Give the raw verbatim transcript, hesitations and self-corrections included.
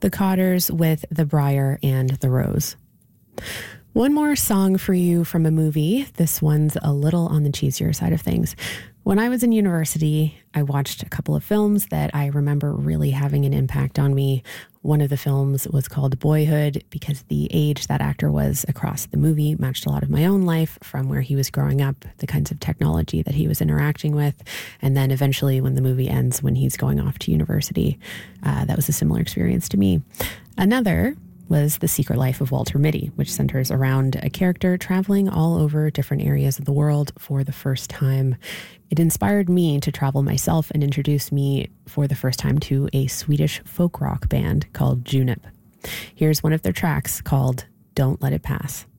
The Cottars with The Briar and the Rose. One more song for you from a movie. This one's a little on the cheesier side of things. When I was in university, I watched a couple of films that I remember really having an impact on me. One of the films was called Boyhood because the age that actor was across the movie matched a lot of my own life from where he was growing up, the kinds of technology that he was interacting with. And then eventually when the movie ends, when he's going off to university, uh, that was a similar experience to me. Another was The Secret Life of Walter Mitty, which centers around a character traveling all over different areas of the world for the first time. It inspired me to travel myself and introduced me for the first time to a Swedish folk rock band called Junip. Here's one of their tracks called Don't Let It Pass.